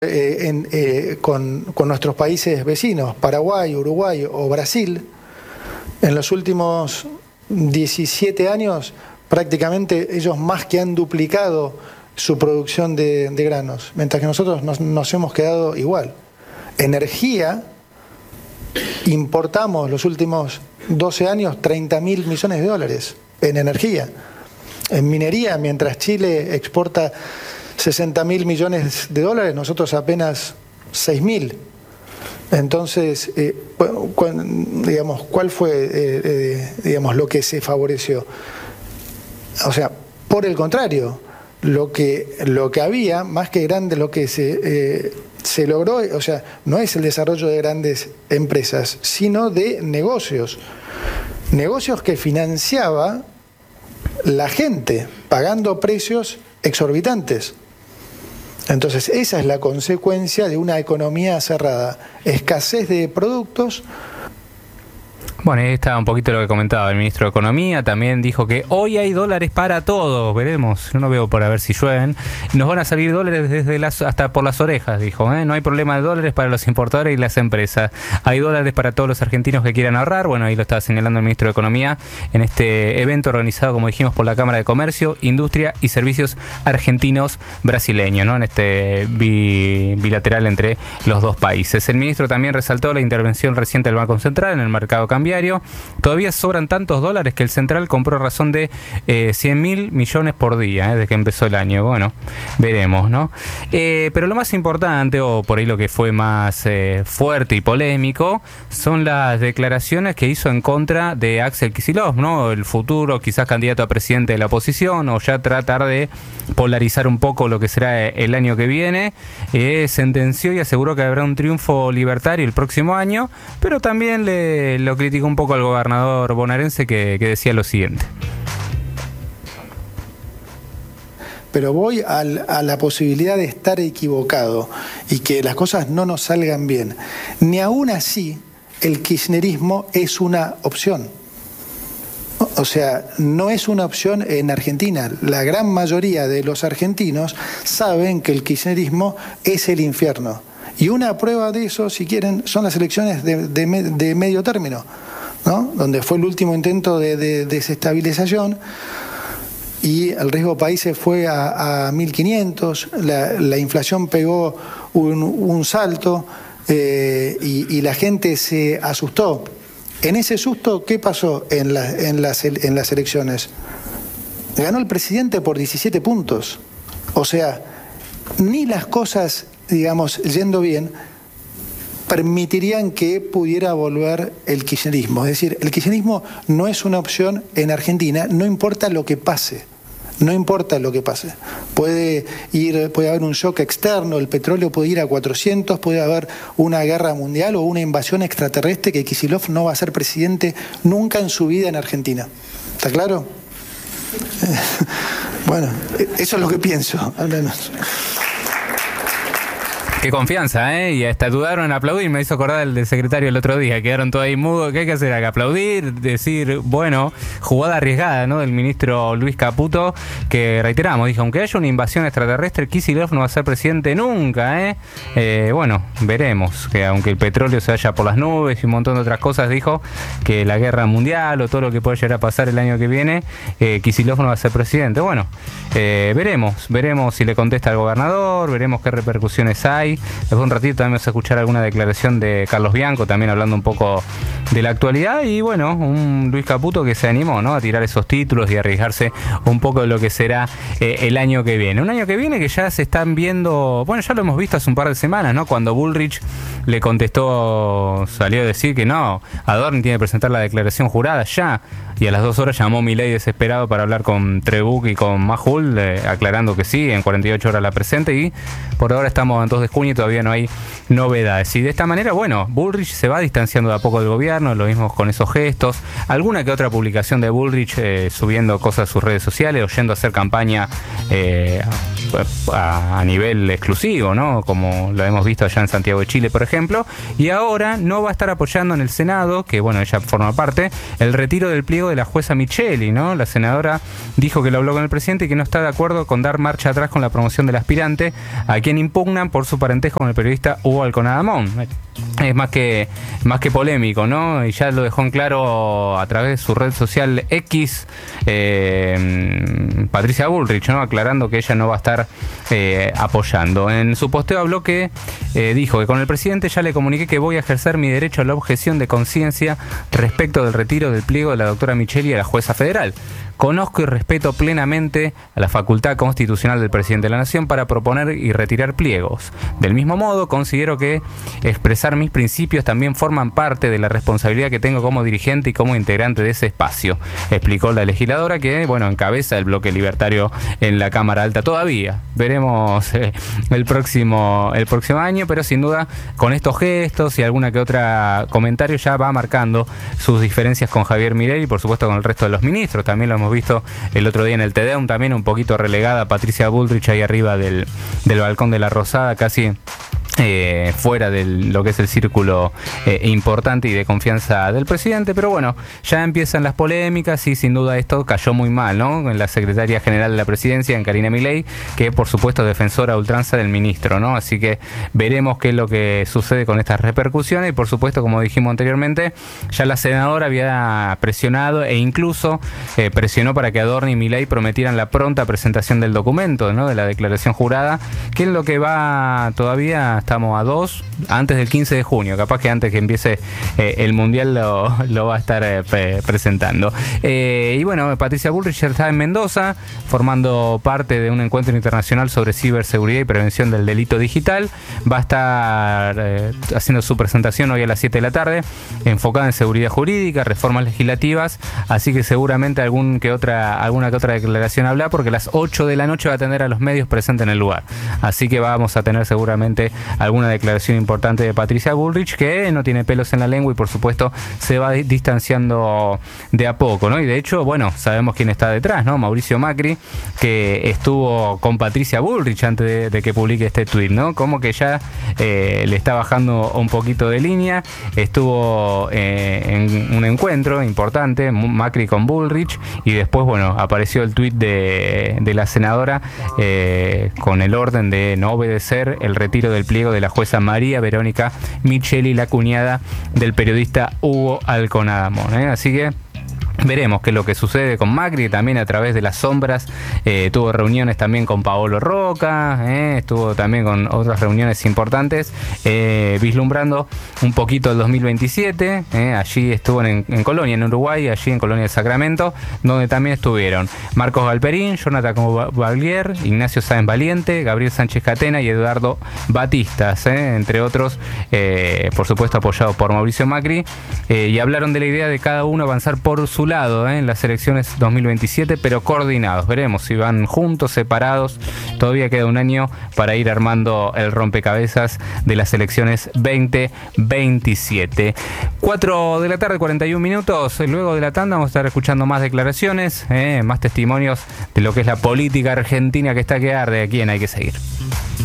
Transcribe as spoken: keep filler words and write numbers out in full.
Eh, en, eh, con, con nuestros países vecinos, Paraguay, Uruguay o Brasil, en los últimos diecisiete años prácticamente ellos más que han duplicado su producción de, de granos, mientras que nosotros nos, nos hemos quedado igual. Energía, importamos los últimos doce años treinta mil millones de dólares en energía. En minería, mientras Chile exporta sesenta mil millones de dólares, nosotros apenas seis mil. Entonces, eh, digamos, ¿cuál fue eh, eh, digamos, lo que se favoreció? O sea, por el contrario, lo que, lo que había, más que grande, lo que se, eh, se logró, o sea, no es el desarrollo de grandes empresas, sino de negocios. Negocios que financiaba la gente, pagando precios exorbitantes. Entonces, esa es la consecuencia de una economía cerrada. Escasez de productos. Bueno, ahí está un poquito lo que comentaba el ministro de Economía. También dijo que hoy hay dólares para todos. Veremos, no veo por a ver si llueven. Nos van a salir dólares desde las hasta por las orejas, dijo. ¿eh? No hay problema de dólares para los importadores y las empresas. Hay dólares para todos los argentinos que quieran ahorrar. Bueno, ahí lo estaba señalando el ministro de Economía en este evento organizado, como dijimos, por la Cámara de Comercio, Industria y Servicios Argentinos Brasileños, ¿no? En este bi- bilateral entre los dos países. El ministro también resaltó la intervención reciente del Banco Central en el mercado cambiario. Todavía sobran tantos dólares que el Central compró a razón de eh, cien mil millones por día, eh, desde que empezó el año. Bueno, veremos, ¿no? Eh, pero lo más importante, o por ahí lo que fue más eh, fuerte y polémico, son las declaraciones que hizo en contra de Axel Kicillof, ¿no? El futuro, quizás candidato a presidente de la oposición, o ya tratar de polarizar un poco lo que será el año que viene. Eh, sentenció y aseguró que habrá un triunfo libertario el próximo año, pero también le lo criticó un poco al gobernador bonaerense que, que decía lo siguiente. Pero voy al, a la posibilidad de estar equivocado y que las cosas no nos salgan bien. Ni aún así el kirchnerismo es una opción. O sea, no es una opción en Argentina. La gran mayoría de los argentinos saben que el kirchnerismo es el infierno. Y una prueba de eso, si quieren, son las elecciones de, de, de medio término, ¿no? Donde fue el último intento de, de desestabilización y el riesgo país se fue a, a mil quinientos, la, la inflación pegó un, un salto eh, y, y la gente se asustó. En ese susto, ¿qué pasó en, la, en, las, en las elecciones? Ganó el presidente por diecisiete puntos. O sea, ni las cosas, digamos, yendo bien, permitirían que pudiera volver el kirchnerismo. Es decir, el kirchnerismo no es una opción en Argentina, no importa lo que pase. No importa lo que pase. Puede ir, puede haber un shock externo, el petróleo puede ir a cuatrocientos, puede haber una guerra mundial o una invasión extraterrestre, que Kicillof no va a ser presidente nunca en su vida en Argentina. ¿Está claro? Bueno, eso es lo que pienso, al menos. Qué confianza, ¿eh? Y hasta dudaron en aplaudir. Me hizo acordar el del secretario el otro día. Quedaron todos ahí mudos. ¿Qué hay que hacer acá? Aplaudir, decir, bueno, jugada arriesgada, ¿no? Del ministro Luis Caputo, que reiteramos, dijo, aunque haya una invasión extraterrestre, Kicillof no va a ser presidente nunca, ¿eh? eh bueno, veremos. Que aunque el petróleo se vaya por las nubes y un montón de otras cosas, dijo que la guerra mundial o todo lo que puede llegar a pasar el año que viene, eh, Kicillof no va a ser presidente. Bueno, eh, veremos. Veremos si le contesta al gobernador, veremos qué repercusiones hay. Después de un ratito también vamos a escuchar alguna declaración de Carlos Bianco, también hablando un poco de la actualidad. Y bueno, un Luis Caputo que se animó, ¿no?, a tirar esos títulos y arriesgarse un poco de lo que será eh, el año que viene. Un año que viene que ya se están viendo, bueno, ya lo hemos visto hace un par de semanas, ¿no?, cuando Bullrich le contestó, salió a decir que no, Adorni tiene que presentar la declaración jurada ya. Y a las dos horas llamó Milei desesperado para hablar con Trebuch y con Majul, eh, aclarando que sí, en cuarenta y ocho horas la presente. Y por ahora estamos en dos de junio y todavía no hay novedades. Y de esta manera, bueno, Bullrich se va distanciando de a poco del gobierno. gobierno, lo mismo con esos gestos, alguna que otra publicación de Bullrich eh, subiendo cosas a sus redes sociales o yendo a hacer campaña eh, a, a nivel exclusivo, ¿no? Como lo hemos visto allá en Santiago de Chile, por ejemplo, y ahora no va a estar apoyando en el Senado, que bueno, ella forma parte, el retiro del pliego de la jueza Micheli, ¿no? La senadora dijo que lo habló con el presidente y que no está de acuerdo con dar marcha atrás con la promoción del aspirante, a quien impugnan por su parentesco con el periodista Hugo Alconadamón. Es más que, más que polémico, ¿no? Y ya lo dejó en claro a través de su red social X, eh, Patricia Bullrich, ¿no? Aclarando que ella no va a estar eh, apoyando. En su posteo habló que, eh, dijo que con el presidente ya le comuniqué que voy a ejercer mi derecho a la objeción de conciencia respecto del retiro del pliego de la doctora Micheli a la jueza federal. Conozco y respeto plenamente a la facultad constitucional del presidente de la Nación para proponer y retirar pliegos. Del mismo modo, considero que expresar mis principios también forman parte de la responsabilidad que tengo como dirigente y como integrante de ese espacio, explicó la legisladora que, bueno, encabeza el bloque libertario en la Cámara Alta todavía. Veremos eh, el próximo el próximo año, pero sin duda con estos gestos y alguna que otra comentario ya va marcando sus diferencias con Javier Milei y por supuesto con el resto de los ministros. También lo hemos visto el otro día en el Te Deum, también un poquito relegada Patricia Bullrich ahí arriba del, del balcón de la Rosada, casi Eh, fuera de lo que es el círculo eh, importante y de confianza del presidente, pero bueno, ya empiezan las polémicas y sin duda esto cayó muy mal, ¿no? En la secretaria general de la presidencia, en Karina Milei, que por supuesto defensora a ultranza del ministro, ¿no? Así que veremos qué es lo que sucede con estas repercusiones y por supuesto, como dijimos anteriormente, ya la senadora había presionado e incluso eh, presionó para que Adorni y Milei prometieran la pronta presentación del documento, ¿no? De la declaración jurada, que es lo que va todavía. Estamos a dos, antes del quince de junio, capaz que antes que empiece eh, el Mundial lo, lo va a estar eh, pre presentando. Eh, y bueno, Patricia Bullrich está en Mendoza, formando parte de un encuentro internacional sobre ciberseguridad y prevención del delito digital. Va a estar eh, haciendo su presentación hoy a las siete de la tarde, enfocada en seguridad jurídica, reformas legislativas, así que seguramente algún que otra, alguna que otra declaración habla, porque a las ocho de la noche va a atender a los medios presentes en el lugar. Así que vamos a tener seguramente alguna declaración importante de Patricia Bullrich, que no tiene pelos en la lengua y por supuesto se va distanciando de a poco, ¿no? Y de hecho, bueno, sabemos quién está detrás, ¿no? Mauricio Macri, que estuvo con Patricia Bullrich antes de, de que publique este tuit, ¿no? Como que ya eh, le está bajando un poquito de línea. Estuvo eh, en un encuentro importante, Macri con Bullrich, y después, bueno, apareció el tuit de, de la senadora eh, con el orden de no obedecer el retiro del pliego de la jueza María Verónica Micheli, la cuñada del periodista Hugo Alconadamón, ¿eh? Así que veremos qué es lo que sucede con Macri, también a través de las sombras eh, tuvo reuniones también con Paolo Roca, eh, estuvo también con otras reuniones importantes, eh, vislumbrando un poquito el dos mil veintisiete, eh, allí estuvo en, en Colonia, en Uruguay, allí en Colonia del Sacramento, donde también estuvieron Marcos Galperín, Jonathan Baglier, Ignacio Sáenz Valiente, Gabriel Sánchez Catena y Eduardo Batistas, eh, entre otros, eh, por supuesto apoyados por Mauricio Macri, eh, y hablaron de la idea de cada uno avanzar por su lado eh, en las elecciones dos mil veintisiete, pero coordinados. Veremos si van juntos, separados. Todavía queda un año para ir armando el rompecabezas de las elecciones veinte veintisiete. cuatro de la tarde, cuarenta y un minutos. Luego de la tanda vamos a estar escuchando más declaraciones, eh, más testimonios de lo que es la política argentina que está que arde. ¿A quién hay que seguir?